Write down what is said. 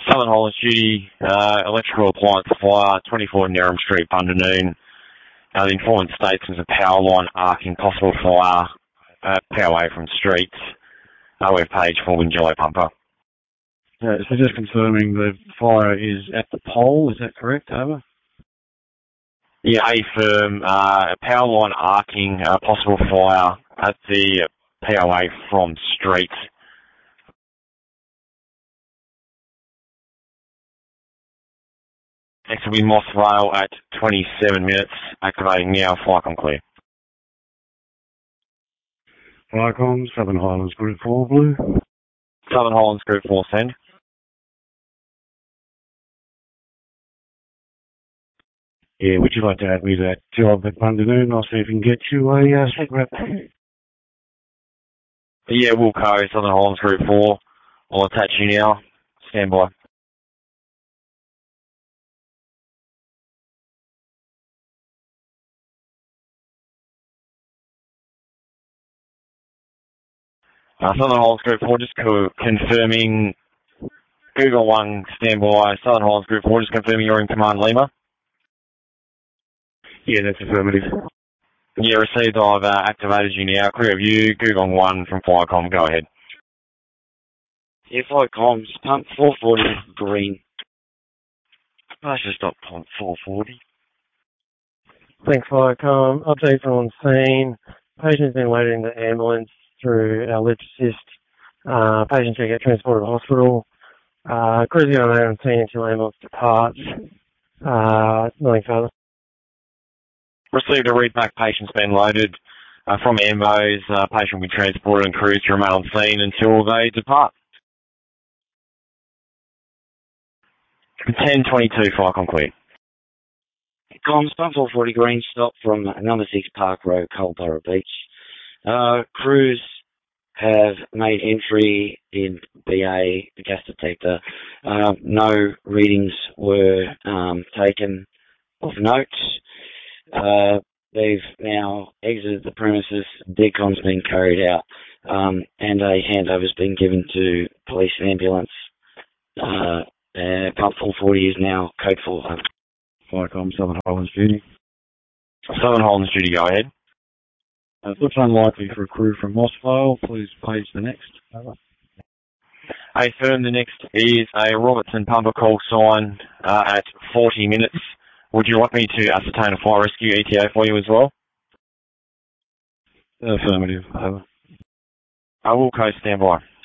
Southern Highlands duty, electrical appliance fire, 24 Nerham Street, Bundanon. The informant states there's a power line arcing, possible fire, power away from streets. We have page 4 Wingello pumper. So just confirming the fire is at the pole, is that correct? Over? Yeah, affirm, power line arcing, possible fire at the POA from streets. Next will be Moss Vale at 27 minutes. Activating now. Flycom clear. Flycom, Southern Highlands Group 4 Blue. Southern Highlands Group 4 send. Yeah, would you like to add me that job at Bundanon? I'll see if we can get you a sec rep. Yeah, Wilco, Southern Highlands Group 4. I'll attach you now. Stand by. Southern Highlands Group 4, just confirming. Google 1, stand by. Southern Highlands Group 4, just confirming you're in command, Lima. Yeah, that's affirmative. Yeah, received. I've activated you now. Clear of you. Google 1 from Flycom. Go ahead. Yeah, Flycom, pump 440 green. I should stop pump 440. Thanks, Flycom. Updates on scene. Patient's been waiting in the ambulance through our lift assist. Patient should get transported to hospital. Cruising on around scene until ambulance departs. Nothing further. Received a readback. Patient's been loaded from ambos. Patient will be transported and cruised to remain on scene until they depart. 10:22, Flycom clear. Comms, pump 440 green, stop from number 6 Park Road, Culburra Beach. Crews have made entry in BA gas detector. No readings were taken of note. They've now exited the premises. Decom's been carried out, and a handover's been given to police and ambulance. Pump 440 is now code 4. Flycom, Southern Highlands duty. Southern Highlands duty, go ahead. It looks unlikely for a crew from Moss Vale. Please page the next. Over. Firm, the next is a Robertson pumper call sign at 40 minutes. Would you like me to ascertain a fire rescue ETA for you as well? Affirmative. Over. I will stand by.